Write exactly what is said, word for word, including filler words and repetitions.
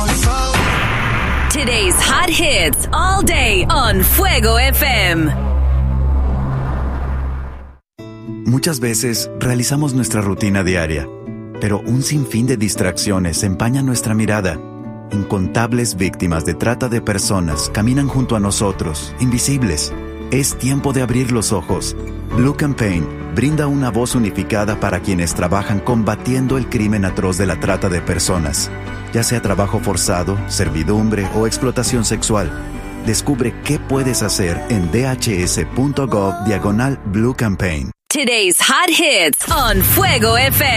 Today's hot hits all day on Fuego F M. Muchas veces realizamos nuestra rutina diaria, pero un sinfín de distracciones empañan nuestra mirada. Incontables víctimas de trata de personas caminan junto a nosotros, invisibles. Es tiempo de abrir los ojos. Blue Campaign brinda una voz unificada para quienes trabajan combatiendo el crimen atroz de la trata de personas, ya sea trabajo forzado, servidumbre o explotación sexual. Descubre qué puedes hacer en dhs.gov diagonal Blue Campaign. Today's hot hits on Fuego F M.